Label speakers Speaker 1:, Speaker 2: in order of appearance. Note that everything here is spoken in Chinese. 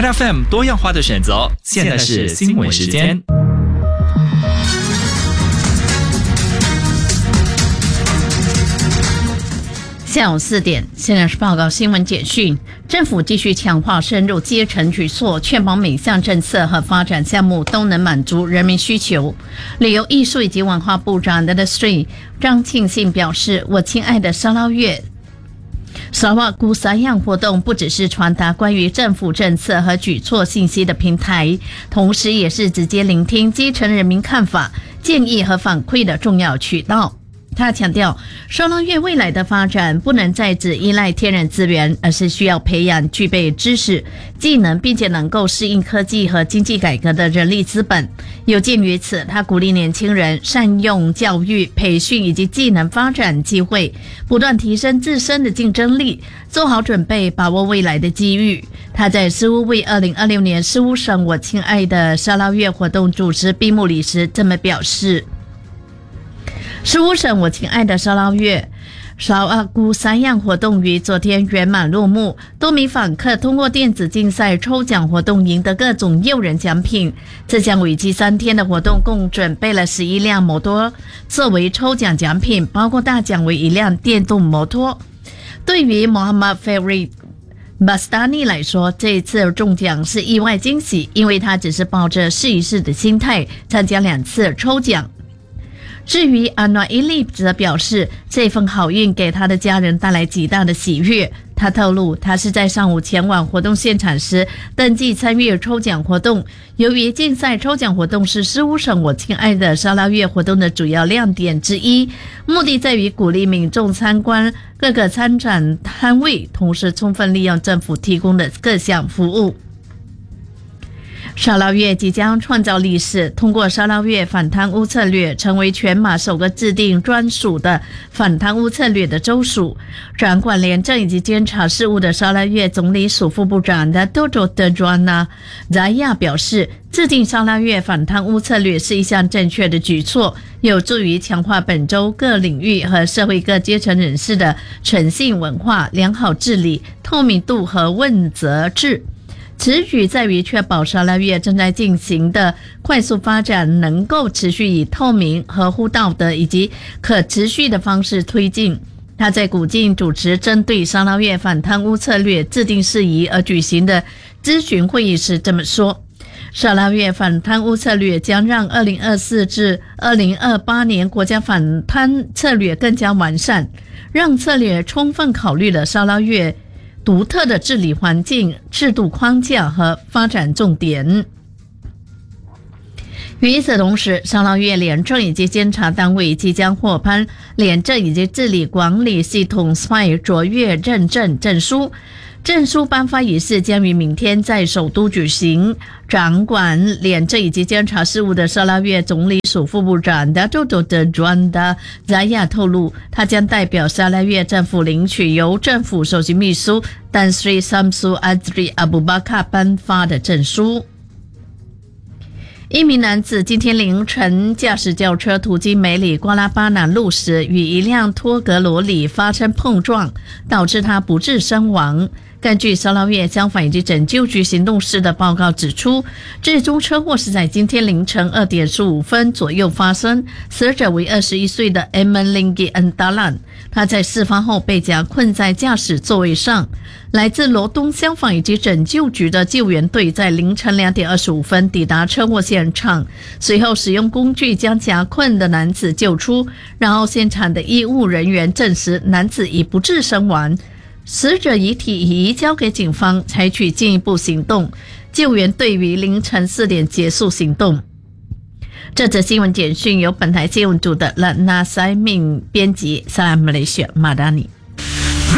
Speaker 1: 8FM 多样化的选择，现在是新闻时间。
Speaker 2: 下午4点，现在是报告新闻简讯。政府继续强化深入基层举措，确保每项政策和发展项目都能满足人民需求。旅游艺术以及文化部长 Sri 张庆信表示，我亲爱的沙捞越沙瓦古撒样活动不只是传达关于政府政策和举措信息的平台，同时也是直接聆听基层人民看法、建议和反馈的重要渠道。他强调，沙捞越未来的发展不能再只依赖天然资源，而是需要培养具备知识、技能，并且能够适应科技和经济改革的人力资本。有鉴于此，他鼓励年轻人善用教育、培训以及技能发展机会，不断提升自身的竞争力，做好准备，把握未来的机遇。他在诗巫为2026年诗巫省我亲爱的沙捞越活动主持闭幕礼时这么表示。诗巫省我亲爱的沙捞越沙瓦古撒样活动于昨天圆满落幕，多名访客通过电子竞赛抽奖活动赢得各种诱人奖品。这项为期3天的活动共准备了11辆摩托作为抽奖奖品，包括大奖为1辆电动摩托。对于 Mohammad Farid Bastani 来说，这一次中奖是意外惊喜，因为他只是抱着试一试的心态参加2次抽奖。至于阿诺伊利则表示，这份好运给他的家人带来极大的喜悦。他透露，他是在上午前往活动现场时登记参与抽奖活动。由于竞赛抽奖活动是诗巫省我亲爱的沙捞越活动的主要亮点之一，目的在于鼓励民众参观各个参展摊位，同时充分利用政府提供的各项服务。沙捞越即将创造历史，通过沙捞越反贪污策略，成为全马首个制定专属的反贪污策略的州属。掌管廉政以及监察事务的沙捞越总理署副部长的Dodo Dejwana Zaya 表示，制定沙捞越反贪污策略是一项正确的举措，有助于强化本州各领域和社会各阶层人士的诚信文化、良好治理、透明度和问责制。此举在于确保沙捞越正在进行的快速发展能够持续以透明、合乎道德以及可持续的方式推进。他在古晋主持针对沙捞越反贪污策略制定事宜而举行的咨询会议时这么说，沙捞越反贪污策略将让2024至2028年国家反贪策略更加完善，让策略充分考虑了沙捞越独特的治理环境、制度框架和发展重点。与此同时，沙捞越廉政以及监察单位即将获颁廉政以及治理管理系统 SPI 卓越认证证书。证书颁发仪式将于明天在首都举行。掌管廉政以及监察事务的沙捞越总理署副部长 Dodo Dejwana Zaya 透露，他将代表沙捞越政府领取由政府首席秘书 Tan Sri Samsu Azri Abu Bakar 颁发的证书。一名男子今天凌晨驾驶轿车途经梅里瓜拉巴南路时，与一辆托格罗里发生碰撞，导致他不治身亡。根据沙捞越消防以及拯救局行动室的报告指出，这宗车祸是在今天凌晨2点15分左右发生，死者为21岁的 Emelingi Andalan， 他在事发后被夹困在驾驶座位上。来自罗东消防以及拯救局的救援队在凌晨2点25分抵达车祸现场，随后使用工具将夹困的男子救出，然后现场的医务人员证实男子已不治身亡。死者遗体已移交给警方采取进一步行动，救援队于凌晨4点结束行动。这则新闻简讯由本台新闻组的Ratna Saimin编辑，萨拉马来西亚马达尼。